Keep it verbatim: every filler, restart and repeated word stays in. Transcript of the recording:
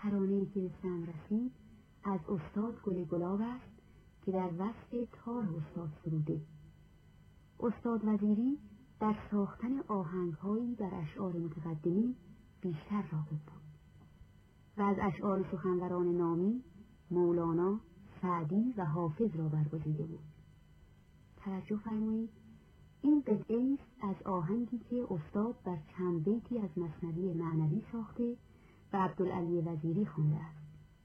ترانه‌ای که به سم رسید از استاد گل گلاب است که در وصف تار استاد سروده. استاد وزیری در ساختن آهنگ‌هایی بر اشعار متقدمین بیشتر راغب بود و از اشعار سخنوران نامی مولانا، سعدی و حافظ را برگزیده بود. توجه فرمایید، این قطعه است از آهنگی که استاد بر چند بیتی از مثنوی معنوی ساخته و عبدالعلی وزیری خوانده است.